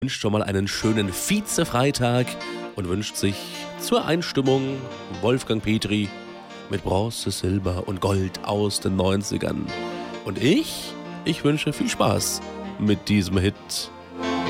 Wünscht schon mal einen schönen Vize-Freitag und wünscht sich zur Einstimmung Wolfgang Petri mit Bronze, Silber und Gold aus den 90ern. Und ich wünsche viel Spaß mit diesem Hit.